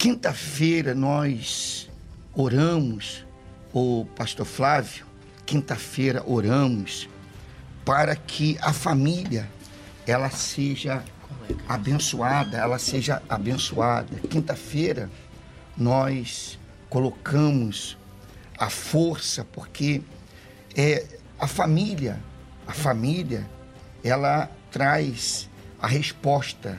Quinta-feira nós oramos, o pastor Flávio, quinta-feira oramos para que a família, ela seja abençoada, Quinta-feira nós colocamos a força, porque a família, ela traz a resposta.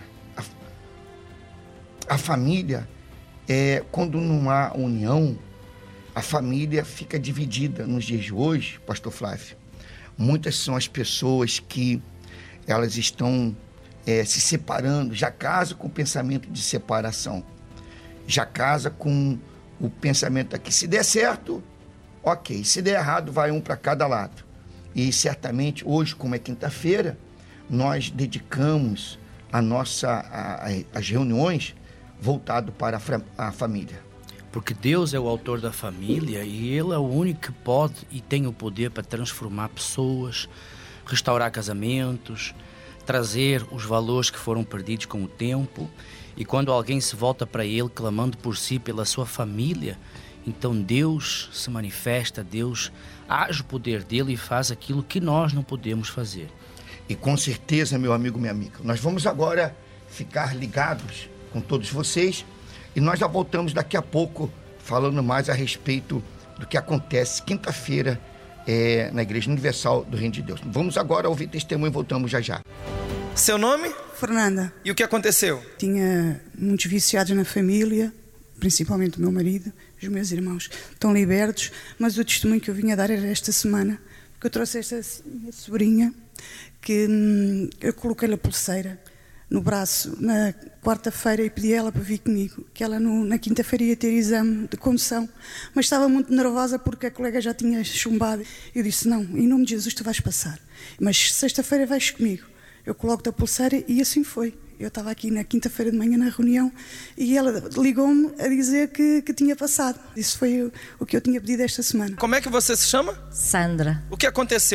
A família, quando não há união, a família fica dividida nos dias de hoje, pastor Flávio. Muitas são as pessoas que elas estão se separando, já casa com o pensamento de separação, já casa com o pensamento aqui, se der certo, ok, se der errado, vai um para cada lado. E certamente hoje, como é quinta-feira, nós dedicamos as reuniões voltado para a família. Porque Deus é o autor da família e Ele é o único que pode e tem o poder para transformar pessoas, restaurar casamentos, trazer os valores que foram perdidos com o tempo. E quando alguém se volta para Ele clamando por si, pela sua família, então Deus se manifesta, Deus age o poder dEle e faz aquilo que nós não podemos fazer. E com certeza, meu amigo, minha amiga, nós vamos agora ficar ligados com todos vocês e nós já voltamos daqui a pouco falando mais a respeito do que acontece quinta-feira na Igreja Universal do Reino de Deus. Vamos agora ouvir testemunho e voltamos já já. Seu nome? Fernanda. E o que aconteceu? Tinha muitos viciados na família, principalmente o meu marido, os meus irmãos estão libertos, mas o testemunho que eu vinha dar era esta semana, porque eu trouxe esta minha sobrinha, que eu coloquei-lhe a pulseira no braço na quarta-feira e pedi a ela para vir comigo, que ela na quinta-feira ia ter exame de condução, mas estava muito nervosa porque a colega já tinha chumbado. Eu disse, não, em nome de Jesus tu vais passar, mas sexta-feira vais comigo. Eu coloco-te a pulseira e assim foi. Eu estava aqui na quinta-feira de manhã na reunião e ela ligou-me a dizer que tinha passado. Isso foi o que eu tinha pedido esta semana. Como é que você se chama? Sandra. O que aconteceu?